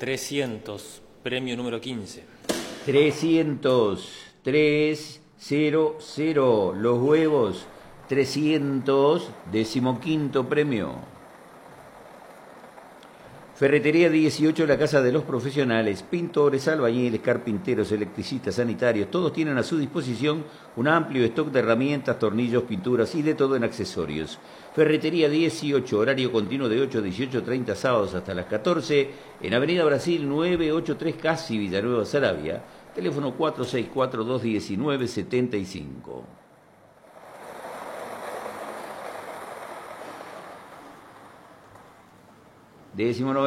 300, premio número 15. 300, 300, los huevos, 300, 15º premio. Ferretería 18, la casa de los profesionales, pintores, albañiles, carpinteros, electricistas, sanitarios, todos tienen a su disposición un amplio stock de herramientas, tornillos, pinturas y de todo en accesorios. Ferretería 18, horario continuo de 8 a 18:30, sábados hasta las 14, en Avenida Brasil 983, casi Villanueva Saravia, teléfono 464-219-75. 19